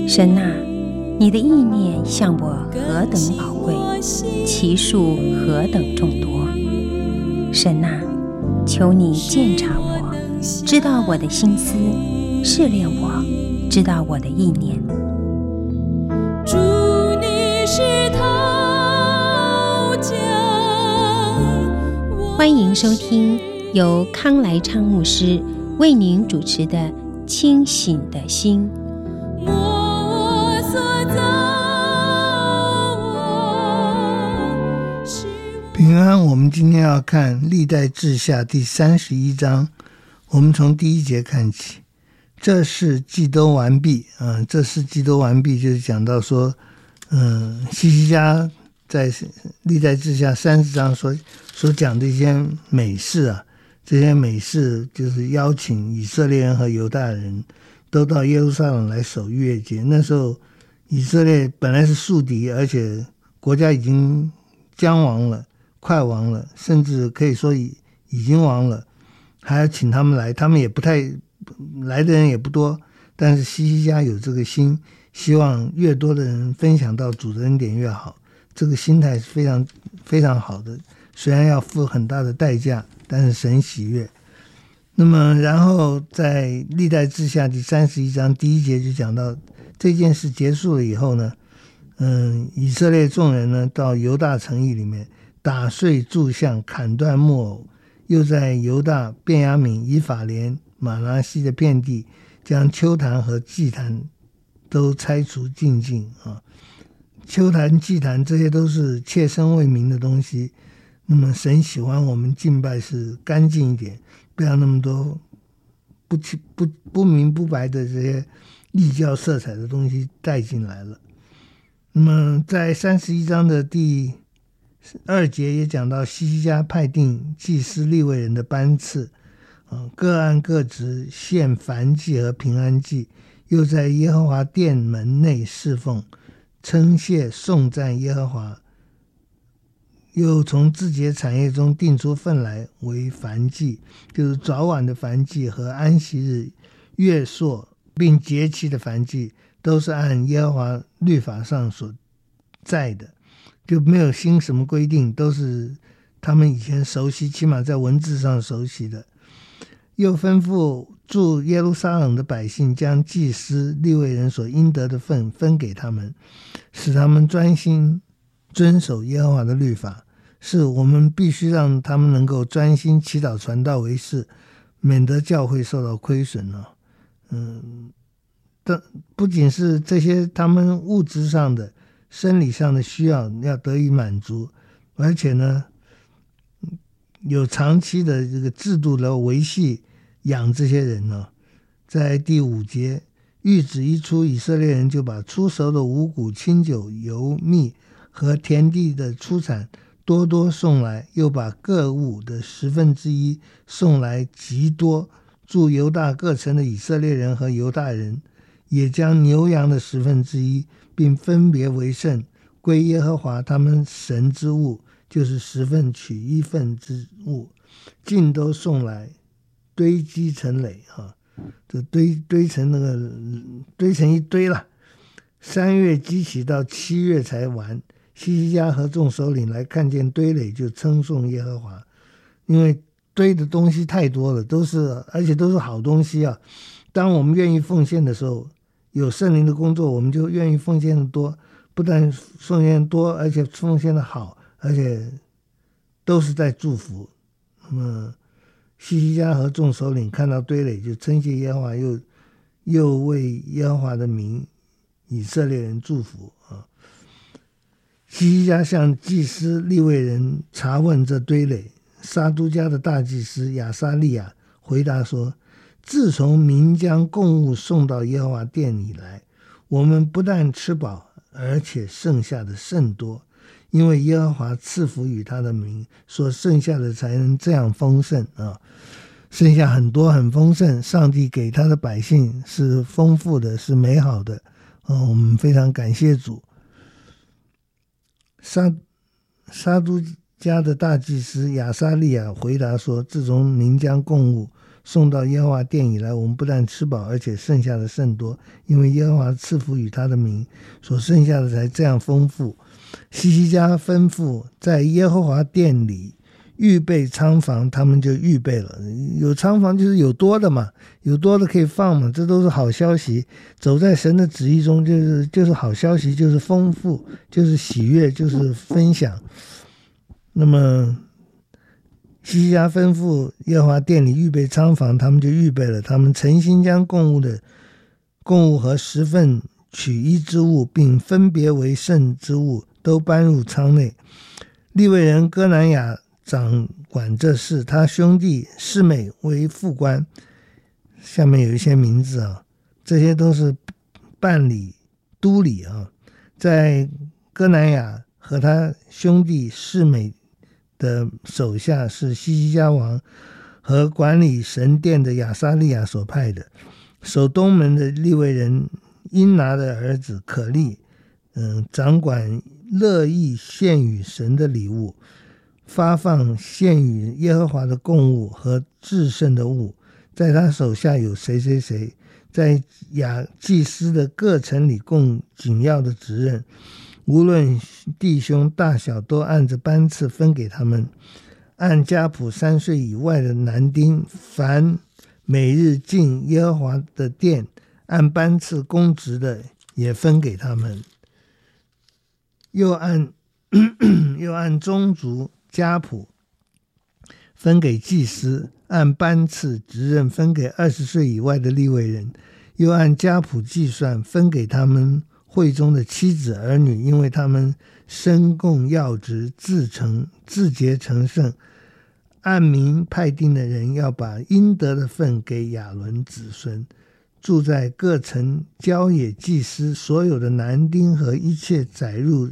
神啊，你的意念向我何等宝贵，其数何等众多。神啊，求你鉴察我，知道我的心思，试炼我，知道我的意念。 主，你是陶匠。 欢迎收听由康来昌牧师为您主持的《清醒的心》。 平安，我们今天要看历代志下第31章，我们从第1节看起。这事既都完毕，这事既都完毕，就是讲到说，希西家在历代志下30章所讲的一些美事啊，这些美事就是邀请以色列人和犹大人都到耶路撒冷来守逾越节。那时候以色列本来是宿敌，而且国家已经将亡了，快亡了，甚至可以说已经亡了，还要请他们来，他们也不太来的人也不多，但是希西家有这个心，希望越多的人分享到主的恩典越好，这个心态是非常非常好的，虽然要付很大的代价，但是神喜悦。那么然后在历代志下第31章第1节就讲到这件事结束了以后呢，以色列众人呢到犹大城邑里面打碎柱像，砍断木偶，又在犹大、便雅悯、以法莲、马拿西的遍地将丘坛和祭坛都拆除净尽啊。丘坛、祭坛这些都是切身为民的东西，那么神喜欢我们敬拜是干净一点，不要那么多不明不白的这些异教色彩的东西带进来了。那么在31章的第2节也讲到希西家派定祭司利未人的班次，各按各职献燔祭和平安祭，又在耶和华殿门内侍奉，称谢颂赞耶和华，又从自己的产业中定出份来为燔祭，就是早晚的燔祭和安息日、月朔并节期的燔祭，都是按耶和华律法上所在的，就没有新什么规定，都是他们以前熟悉，起码在文字上熟悉的。又吩咐住耶路撒冷的百姓将祭司利未人所应得的份分给他们，使他们专心遵守耶和华的律法。是我们必须让他们能够专心祈祷传道为事，免得教会受到亏损但不仅是这些他们物质上的生理上的需要要得以满足，而且呢有长期的这个制度的维系养这些人呢。在第5节，谕旨一出，以色列人就把出熟的五谷、清酒、油、蜜和田地的出产多多送来，又把各物的1/10送来极多。住犹大各城的以色列人和犹大人也将牛羊的1/10，并分别为圣，归耶和华他们神之物，就是10份取1份之物，尽都送来，堆积成垒就堆成那个堆成一堆了。3月积起到7月才完。希西家和众首领来看见堆垒，就称颂耶和华，因为堆的东西太多了，而且都是好东西啊。当我们愿意奉献的时候，有圣灵的工作，我们就愿意奉献的多，不但奉献多，而且奉献的好，而且都是在祝福。那么希西家和众首领看到堆垒，就称谢耶和华，又为耶和华的名以色列人祝福啊。希西家向祭司利未人查问这堆垒，撒督家的大祭司亚撒利亚回答说，自从民将供物送到耶和华殿里来，我们不但吃饱，而且剩下的甚多，因为耶和华赐福于他的民，所剩下的才能这样丰盛剩下很多很丰盛，上帝给他的百姓是丰富的，是美好的我们非常感谢主。撒督家的大祭司亚撒利亚回答说，自从民将供物送到耶和华殿以来，我们不但吃饱，而且剩下的甚多，因为耶和华赐福与他的名，所剩下的才这样丰富。希西家吩咐在耶和华殿里预备仓房，他们就预备了。有仓房就是有多的嘛，有多的可以放嘛，这都是好消息。走在神的旨意中就是好消息，就是丰富，就是喜悦，就是分享。那么希西家吩咐耶和华殿里预备仓房，他们就预备了。他们诚心将供物和10份取一之物，并分别为圣之物，都搬入仓内。利未人哥南雅掌管这事，他兄弟示每为副官。下面有一些名字啊，这些都是办理督理啊。在哥南雅和他兄弟示每的手下是希西家王和管理神殿的亚撒利亚所派的。守东门的利未人因拿的儿子可利，掌管乐意献与神的礼物，发放献与耶和华的供物和至圣的物。在他手下有谁谁谁，在祭司的各城里供紧要的职任，无论弟兄大小，都按着班次分给他们。按家谱3岁以外的男丁，凡每日进耶和华的殿按班次供职的，也分给他们。又按宗族家谱分给祭司，按班次职任分给20岁以外的利未人。又按家谱计算，分给他们会中的妻子儿女，因为他们身供要职，自洁成圣。按名派定的人要把应得的份给亚伦子孙。住在各城郊野祭司所有的男丁和一切载入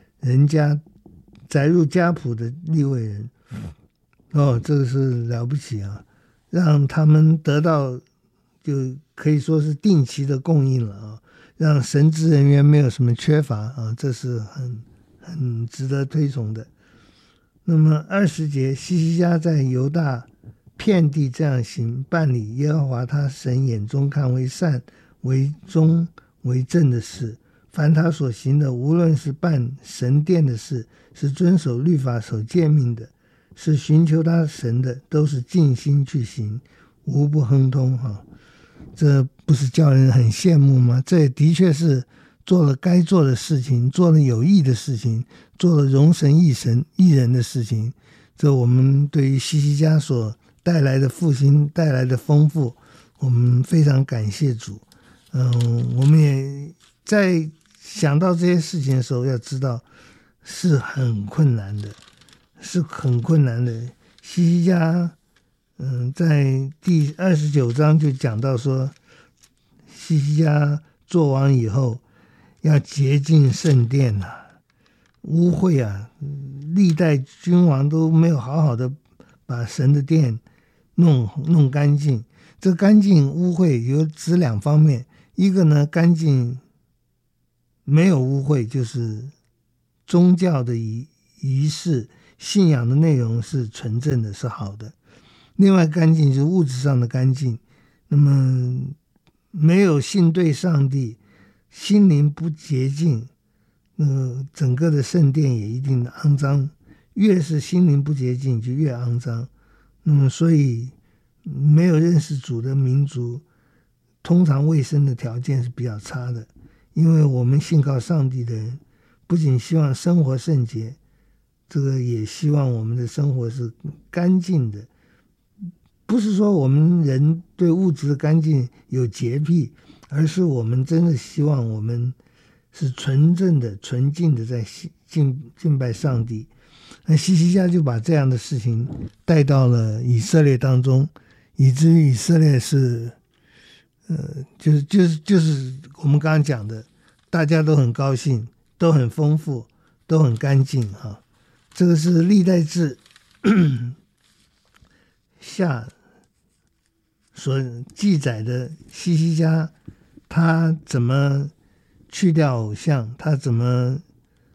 家谱的利未人。这个是了不起啊，让他们得到就可以说是定期的供应了啊，让神职人员没有什么缺乏啊，这是很值得推崇的。那么20节，希西家在犹大遍地这样行，办理耶和华他神眼中看为善、为忠、为正的事。凡他所行的，无论是办神殿的事，是遵守律法、守诫命的，是寻求他神的，都是尽心去行，无不亨通这不是叫人很羡慕吗？这也的确是做了该做的事情，做了有益的事情，做了荣神益人的事情。这我们对于希西家所带来的复兴，带来的丰富，我们非常感谢主。我们也在想到这些事情的时候，要知道是很困难的，希西家在第29章就讲到说，希西家做王以后要洁净圣殿污秽历代君王都没有好好的把神的殿弄干净。这干净污秽有指2方面，一个呢，干净没有污秽，就是宗教的仪式信仰的内容是纯正的，是好的。另外干净是物质上的干净，那么没有信对上帝，心灵不洁净，整个的圣殿也一定肮脏，越是心灵不洁净就越肮脏。那么所以没有认识主的民族，通常卫生的条件是比较差的。因为我们信靠上帝的人，不仅希望生活圣洁，这个也希望我们的生活是干净的。不是说我们人对物质的干净有洁癖，而是我们真的希望我们是纯正的、纯净的在敬拜上帝。那希西家就把这样的事情带到了以色列当中，以至于以色列是就是我们刚刚讲的，大家都很高兴，都很丰富，都很干净这个是历代志下所记载的希西家他怎么去掉偶像，他怎么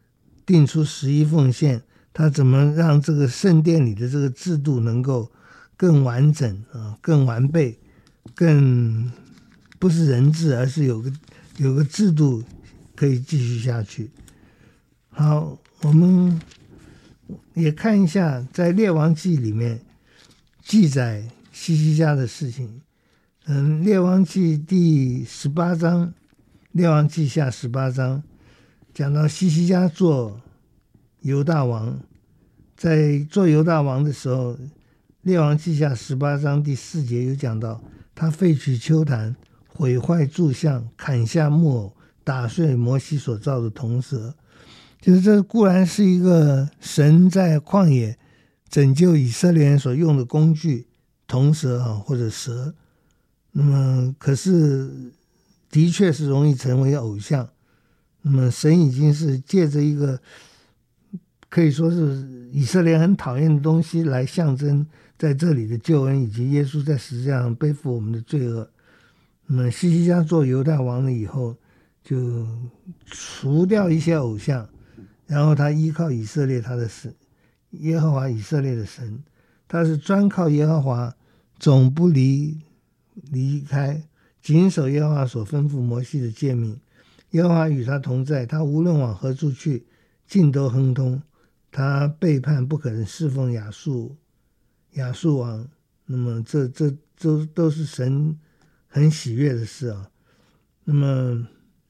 定出11奉献，他怎么让这个圣殿里的这个制度能够更完整更完备，更不是人治，而是有个制度可以继续下去。好，我们也看一下在列王记里面记载希西家的事情。列王记第18章，列王记下18章讲到希西家做犹大王，在做犹大王的时候，列王记下18章第4节有讲到，他废去丘坛，毁坏柱像，砍下木偶，打碎摩西所造的铜蛇。就是这固然是一个神在旷野拯救以色列人所用的工具，铜蛇或者蛇，那么可是的确是容易成为偶像。那么神已经是借着一个可以说是以色列很讨厌的东西来象征在这里的救恩，以及耶稣在十字架上背负我们的罪恶。那么希西家做犹大王了以后，就除掉一些偶像，然后他依靠以色列他的神，耶和华以色列的神，他是专靠耶和华，总不离开，谨守耶和华所吩咐摩西的诫命。耶和华与他同在，他无论往何处去，尽都亨通。他背叛不肯侍奉亚述王，那么这都是神很喜悦的事啊。那么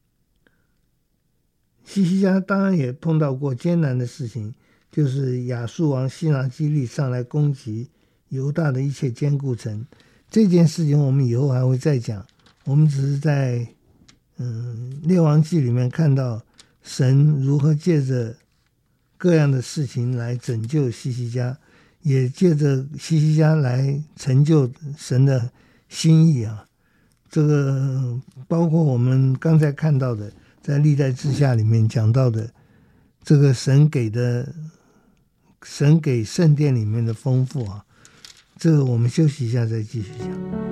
希西家当然也碰到过艰难的事情，就是亚述王西拿基立上来攻击犹大的一切坚固城。这件事情我们以后还会再讲，我们只是在列王记里面看到神如何借着各样的事情来拯救希西家，也借着希西家来成就神的心意啊。这个包括我们刚才看到的在历代志下里面讲到的这个神给圣殿里面的丰富啊，这个我们休息一下再继续讲。